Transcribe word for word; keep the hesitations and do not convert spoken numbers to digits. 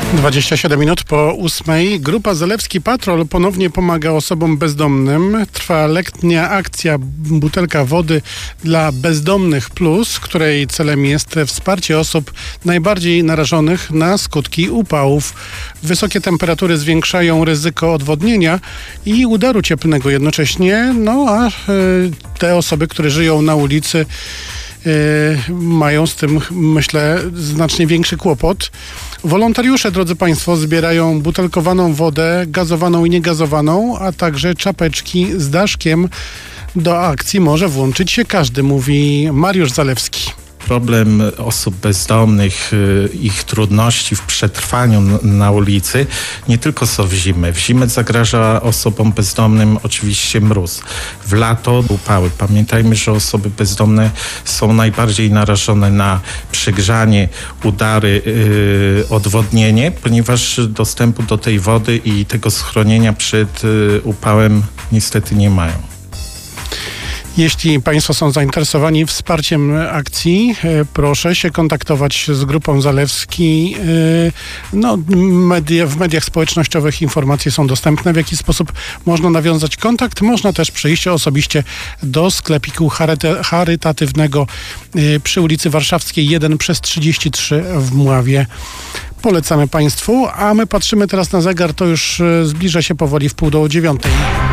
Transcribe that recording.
dwadzieścia siedem minut po ósmej. Grupa Zalewski Patrol ponownie pomaga osobom bezdomnym. Trwa letnia akcja Butelka Wody dla Bezdomnych Plus, której celem jest wsparcie osób najbardziej narażonych na skutki upałów. Wysokie temperatury zwiększają ryzyko odwodnienia i udaru cieplnego jednocześnie, no a y, te osoby, które żyją na ulicy, Yy, mają z tym, myślę, znacznie większy kłopot. Wolontariusze, drodzy Państwo, zbierają butelkowaną wodę, gazowaną i niegazowaną, a także czapeczki z daszkiem. Do akcji może włączyć się każdy, mówi Mariusz Zalewski. Problem osób bezdomnych, ich trudności w przetrwaniu na ulicy nie tylko są w zimę. W zimę zagraża osobom bezdomnym oczywiście mróz. W lato upały. Pamiętajmy, że osoby bezdomne są najbardziej narażone na przegrzanie, udary, yy, odwodnienie, ponieważ dostępu do tej wody i tego schronienia przed yy, upałem niestety nie mają. Jeśli Państwo są zainteresowani wsparciem akcji, proszę się kontaktować z Grupą Zalewski. No, media, w mediach społecznościowych informacje są dostępne, w jaki sposób można nawiązać kontakt. Można też przyjść osobiście do sklepiku charyta- charytatywnego przy ulicy Warszawskiej jeden przez trzydzieści trzy w Mławie. Polecamy Państwu, a my patrzymy teraz na zegar, to już zbliża się powoli w pół do dziewiątej.